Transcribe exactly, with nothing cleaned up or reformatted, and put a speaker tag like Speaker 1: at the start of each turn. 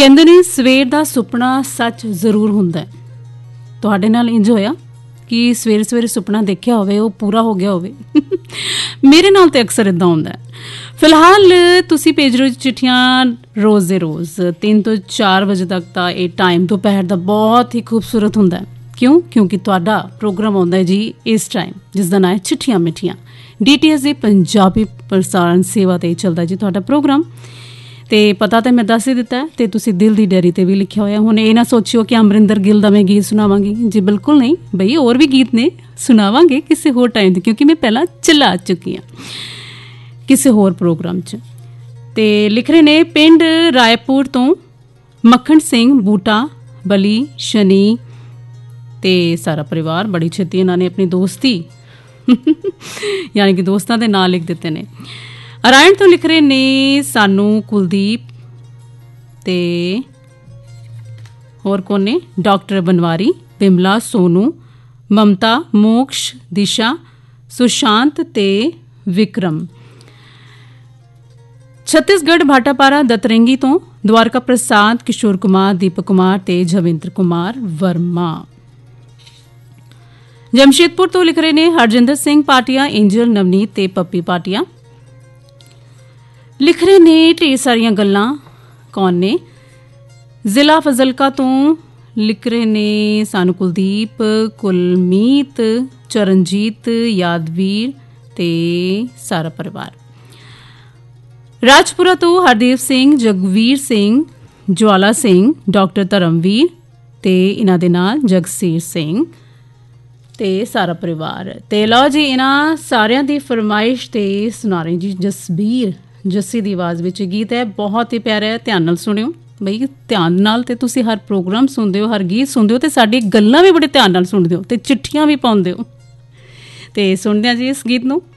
Speaker 1: ਕਹਿੰਦੇ ਨੇ ਸਵੇਰ ਦਾ ਸੁਪਨਾ ਸੱਚ ਜ਼ਰੂਰ ਹੁੰਦਾ। ਤੁਹਾਡੇ ਨਾਲ ਇੰਝ ਹੋਇਆ ਕਿ ਸਵੇਰੇ ਸਵੇਰੇ ਸੁਪਨਾ ਦੇਖਿਆ ਹੋਵੇ, ਉਹ ਪੂਰਾ ਹੋ ਗਿਆ ਹੋਵੇ? ਮੇਰੇ ਨਾਲ ਤਾਂ ਅਕਸਰ ਇੱਦਾਂ ਹੁੰਦਾ। ਫਿਲਹਾਲ ਤੁਸੀਂ ਭੇਜ ਰਹੇ ਹੋ ਚਿੱਠੀਆਂ ਰੋਜ਼ ਦੇ ਰੋਜ਼ ਤਿੰਨ ਤੋਂ ਚਾਰ ਵਜੇ ਤੱਕ ਦਾ ਇਹ ਟਾਈਮ ਦੁਪਹਿਰ ਦਾ ਬਹੁਤ ਹੀ ਖੂਬਸੂਰਤ ਹੁੰਦਾ। ਕਿਉਂ? ਕਿਉਂਕਿ ਤੁਹਾਡਾ ਪ੍ਰੋਗਰਾਮ ਆਉਂਦਾ ਹੈ ਜੀ ਇਸ ਟਾਈਮ, ਜਿਸ ਦਾ ਨਾਂ ਹੈ ਚਿੱਠੀਆਂ ਮਿੱਠੀਆਂ। ਡੀ ਟੀ ਐਸ ਦੀ ਪੰਜਾਬੀ ਪ੍ਰਸਾਰਣ ਸੇਵਾ 'ਤੇ ਚੱਲਦਾ ਜੀ ਤੁਹਾਡਾ ਪ੍ਰੋਗਰਾਮ। ਅਤੇ ਪਤਾ ਤਾਂ ਮੈਂ ਦੱਸ ਹੀ ਦਿੱਤਾ ਅਤੇ ਤੁਸੀਂ ਦਿਲ ਦੀ ਡੈਰੀ 'ਤੇ ਵੀ ਲਿਖਿਆ ਹੋਇਆ। ਹੁਣ ਇਹ ਨਾ ਸੋਚਿਓ ਕਿ ਅਮਰਿੰਦਰ ਗਿੱਲ ਦਾ ਮੈਂ ਗੀਤ ਸੁਣਾਵਾਂਗੀ ਜੀ, ਬਿਲਕੁਲ ਨਹੀਂ ਬਈ, ਹੋਰ ਵੀ ਗੀਤ ਨੇ, ਸੁਣਾਵਾਂਗੇ ਕਿਸੇ ਹੋਰ ਟਾਈਮ 'ਤੇ, ਕਿਉਂਕਿ ਮੈਂ ਪਹਿਲਾਂ ਚਲਾ ਚੁੱਕੀ ਹਾਂ ਕਿਸੇ ਹੋਰ ਪ੍ਰੋਗਰਾਮ 'ਚ। ਅਤੇ ਲਿਖ ਰਹੇ ਨੇ ਪਿੰਡ ਰਾਏਪੁਰ ਤੋਂ ਮੱਖਣ ਸਿੰਘ, ਬੂਟਾ, ਬਲੀ, ਸ਼ਨੀ ਅਤੇ ਸਾਰਾ ਪਰਿਵਾਰ। ਬੜੀ ਛੇਤੀ ਇਹਨਾਂ ਨੇ ਆਪਣੀ ਦੋਸਤੀ ਯਾਨੀ ਕਿ ਦੋਸਤਾਂ ਦੇ ਨਾਂ ਲਿਖ ਦਿੱਤੇ ਨੇ। ਅਰਾਇਣ ਤੋਂ ਲਿਖ ਰਹੇ ਨੇ ਸਾਨੂੰ ਕੁਲਦੀਪ, ਅਤੇ ਹੋਰ ਕੌਣ ਨੇ? ਡਾਕਟਰ ਬਨਵਾਰੀ, ਬਿਮਲਾ, ਸੋਨੂ, ਮਮਤਾ, ਮੋਕਸ਼, ਦਿਸ਼ਾ, ਸੁਸ਼ਾਂਤ ਅਤੇ ਵਿਕਰਮ। ਛੱਤੀਸਗੜ੍ਹ ਭਾਟਾਪਾਰਾ ਦਤਰੰਗੀ ਤੋਂ ਦਵਾਰਕਾ ਪ੍ਰਸਾਦ, ਕਿਸ਼ੋਰ ਕੁਮਾਰ, ਦੀਪਕ ਕੁਮਾਰ ਅਤੇ ਜਵਿੰਦਰ ਕੁਮਾਰ ਵਰਮਾ। ਜਮਸ਼ੇਦਪੁਰ ਤੋਂ ਲਿਖ ਰਹੇ ਨੇ ਹਰਜਿੰਦਰ ਸਿੰਘ ਪਾਟੀਆ, ਏਂਜਲ, ਨਵਨੀਤ ਅਤੇ ਪੱਪੀ ਪਾਟੀਆ। ਲਿਖ ਰਹੇ ਨੇ ਢੇਰ ਸਾਰੀਆਂ ਗੱਲਾਂ। ਕੌਣ ਨੇ? ਜ਼ਿਲ੍ਹਾ ਫਜ਼ਲਕਾ ਤੋਂ ਲਿਖ ਰਹੇ ਨੇ ਸਾਨੂੰ ਕੁਲਦੀਪ, ਕੁਲਮੀਤ, ਚਰਨਜੀਤ, ਯਾਦਵੀਰ ਅਤੇ ਸਾਰਾ ਪਰਿਵਾਰ। ਰਾਜਪੁਰਾ ਤੋਂ ਹਰਦੇਵ ਸਿੰਘ, ਜਗਵੀਰ ਸਿੰਘ, ਜਵਾਲਾ ਸਿੰਘ, ਡਾਕਟਰ ਧਰਮਵੀਰ ਅਤੇ ਇਹਨਾਂ ਦੇ ਨਾਲ ਜਗਸੀਰ ਸਿੰਘ ਅਤੇ ਸਾਰਾ ਪਰਿਵਾਰ। ਅਤੇ ਲਓ ਜੀ, ਇਹਨਾਂ ਸਾਰਿਆਂ ਦੀ ਫਰਮਾਇਸ਼ 'ਤੇ ਸੁਣਾ ਰਹੇ ਜੀ ਜਸਬੀਰ ਜੱਸੀ ਦੀ ਆਵਾਜ਼ ਵਿੱਚ ਗੀਤ ਹੈ, ਬਹੁਤ ਹੀ ਪਿਆਰਾ ਹੈ। ਧਿਆਨ ਨਾਲ ਸੁਣਿਓ ਬਈ, ਧਿਆਨ ਨਾਲ। ਤੇ ਤੁਸੀਂ ਹਰ ਪ੍ਰੋਗਰਾਮ ਸੁਣਦੇ ਹੋ, ਹਰ ਗੀਤ ਸੁਣਦੇ ਹੋ, ਅਤੇ ਸਾਡੀ ਗੱਲਾਂ ਵੀ ਬੜੇ ਧਿਆਨ ਨਾਲ ਸੁਣਦੇ ਹੋ, ਅਤੇ ਚਿੱਠੀਆਂ ਵੀ ਪਾਉਂਦੇ ਹੋ। ਅਤੇ ਸੁਣਦੇ ਹਾਂ ਜੀ ਇਸ ਗੀਤ ਨੂੰ।